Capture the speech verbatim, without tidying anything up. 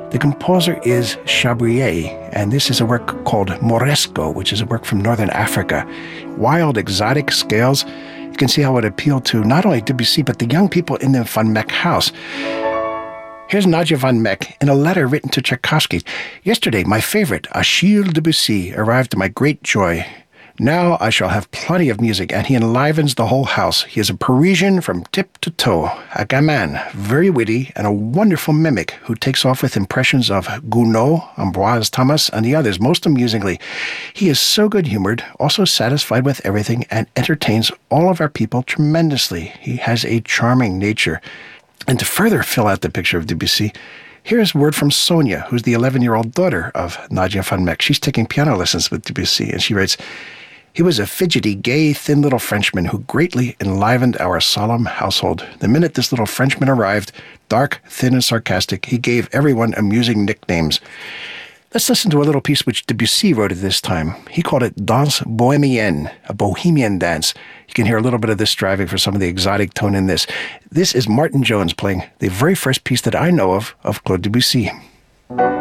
The composer is Chabrier, and this is a work called Moresco, which is a work from northern Africa. Wild, exotic scales. You can see how it appealed to not only Debussy, but the young people in the Van Meck house. Here's Nadia Van Meck in a letter written to Tchaikovsky. Yesterday, my favorite, Achille Debussy, arrived to my great joy. Now I shall have plenty of music, and he enlivens the whole house. He is a Parisian from tip to toe, a gamin, very witty, and a wonderful mimic who takes off with impressions of Gounod, Ambroise Thomas, and the others most amusingly. He is so good-humored, also satisfied with everything, and entertains all of our people tremendously. He has a charming nature. And to further fill out the picture of Debussy, here's word from Sonia, who's the eleven-year-old daughter of Nadia Van Meck. She's taking piano lessons with Debussy, and she writes, "He was a fidgety, gay, thin little Frenchman who greatly enlivened our solemn household. The minute this little Frenchman arrived, dark, thin, and sarcastic, he gave everyone amusing nicknames." Let's listen to a little piece which Debussy wrote at this time. He called it Danse Bohémienne, a bohemian dance. You can hear a little bit of this striving for some of the exotic tone in this. This is Martin Jones playing the very first piece that I know of of Claude Debussy.